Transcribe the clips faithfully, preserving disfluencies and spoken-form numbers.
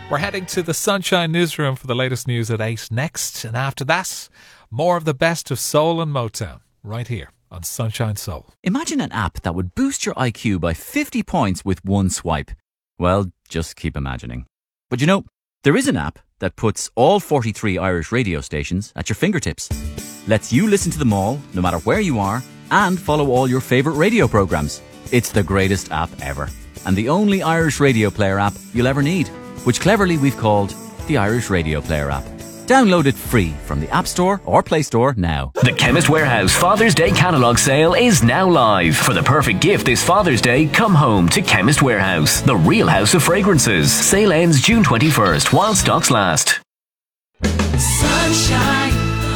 We're heading to the Sunshine Newsroom for the latest news at eight next. And after that, more of the best of soul and Motown right here on Sunshine Soul. Imagine an app that would boost your I Q by fifty points with one swipe. Well, just keep imagining. But you know, there is an app that puts all forty-three Irish radio stations at your fingertips. Lets you listen to them all, no matter where you are, and follow all your favourite radio programmes. It's the greatest app ever. And the only Irish radio player app you'll ever need, which cleverly we've called the Irish Radio Player app. Download it free from the App Store or Play Store now. The Chemist Warehouse Father's Day catalogue sale is now live. For the perfect gift this Father's Day, come home to Chemist Warehouse, the real house of fragrances. Sale ends June twenty-first while stocks last. Sunshine.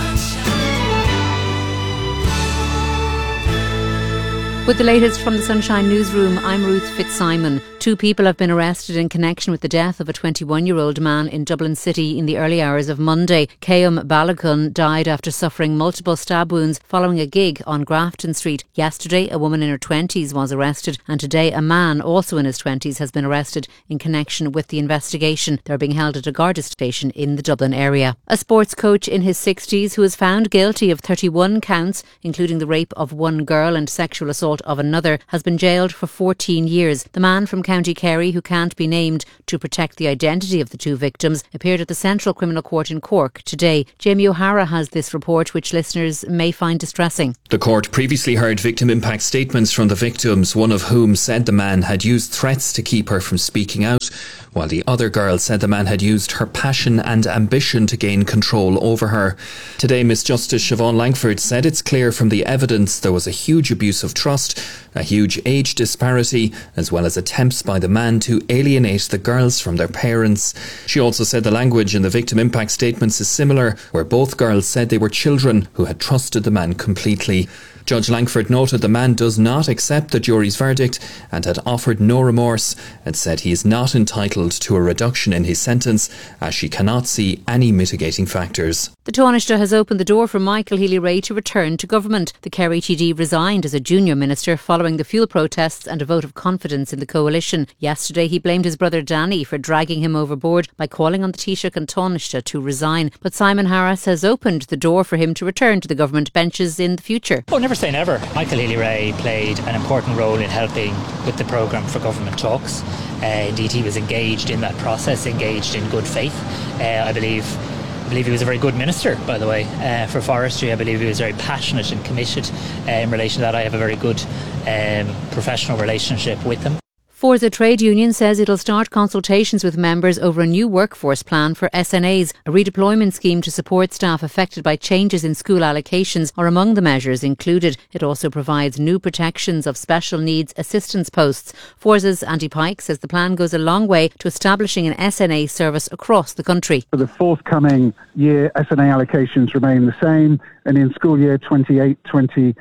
With the latest from the Sunshine Newsroom, I'm Ruth Fitzsimon. Two people have been arrested in connection with the death of a twenty-one-year-old man in Dublin City in the early hours of Monday. Keum Balagun died after suffering multiple stab wounds following a gig on Grafton Street. Yesterday, a woman in her twenties was arrested, and today a man, also in his twenties, has been arrested in connection with the investigation. They're being held at a Garda station in the Dublin area. A sports coach in his sixties who was found guilty of thirty-one counts, including the rape of one girl and sexual assault of another, has been jailed for fourteen years. The man from County Kerry, who can't be named to protect the identity of the two victims, appeared at the Central Criminal Court in Cork today. Jamie O'Hara has this report, which listeners may find distressing. The court previously heard victim impact statements from the victims, one of whom said the man had used threats to keep her from speaking out, while the other girl said the man had used her passion and ambition to gain control over her. Today, Miss Justice Siobhan Langford said it's clear from the evidence there was a huge abuse of trust, a huge age disparity, as well as attempts by the man to alienate the girls from their parents. She also said the language in the victim impact statements is similar, where both girls said they were children who had trusted the man completely. Judge Langford noted the man does not accept the jury's verdict and had offered no remorse, and said he is not entitled to a reduction in his sentence as she cannot see any mitigating factors. The Taoiseach has opened the door for Michael Healy-Rae to return to government. The Kerry T D resigned as a junior minister following the fuel protests and a vote of confidence in the coalition. Yesterday he blamed his brother Danny for dragging him overboard by calling on the Taoiseach and Taoiseach to resign. But Simon Harris has opened the door for him to return to the government benches in the future. Oh, never say never. Michael Healy-Rae played an important role in helping with the programme for government talks. Uh, indeed, he was engaged in that process, engaged in good faith. Uh, I believe I believe he was a very good minister, by the way, uh, for forestry. I believe he was very passionate and committed uh, in relation to that. I have a very good um, professional relationship with him. Forza Trade Union says it'll start consultations with members over a new workforce plan for S N As. A redeployment scheme to support staff affected by changes in school allocations are among the measures included. It also provides new protections of special needs assistance posts. Forza's Andy Pike says the plan goes a long way to establishing an S N A service across the country. For the forthcoming year, S N A allocations remain the same, and in school year twenty-eight twenty-nine,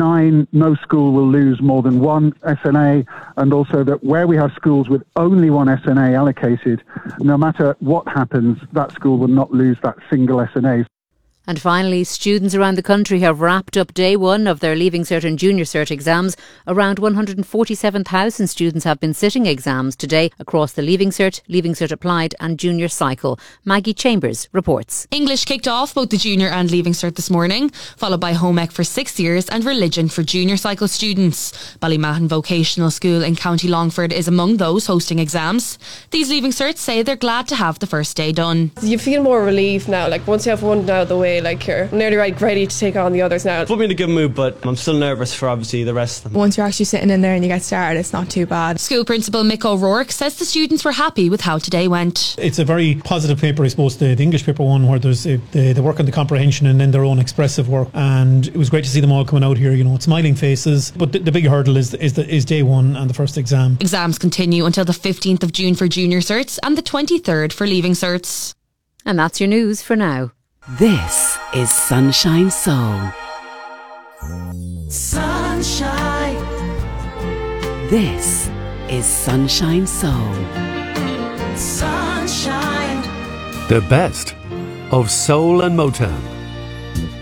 no school will lose more than one S N A, and also that where we have schools with only one S N A allocated, no matter what happens, that school will not lose that single S N A. And finally, students around the country have wrapped up day one of their Leaving Cert and Junior Cert exams. Around one hundred forty-seven thousand students have been sitting exams today across the Leaving Cert, Leaving Cert Applied and Junior Cycle. Maggie Chambers reports. English kicked off both the Junior and Leaving Cert this morning, followed by Home Ec for sixth years and Religion for Junior Cycle students. Ballymahon Vocational School in County Longford is among those hosting exams. These Leaving Certs say they're glad to have the first day done. You feel more relieved now, like once you have one out of the way, like you're nearly right, ready to take on the others now. It's put me in a good mood, but I'm still nervous for obviously the rest of them. Once you're actually sitting in there and you get started, it's not too bad. School Principal Mick O'Rourke says the students were happy with how today went. It's a very positive paper, I suppose, the, the English paper one, where there's a, the, the work on the comprehension and then their own expressive work, and it was great to see them all coming out here, you know, smiling faces. But the, the big hurdle is is, the, is day one and the first exam. Exams continue until the fifteenth of June for Junior Certs and the twenty-third for Leaving Certs. And that's your news for now. This is Sunshine Soul. Sunshine. This is Sunshine Soul. Sunshine. The best of soul and Motown.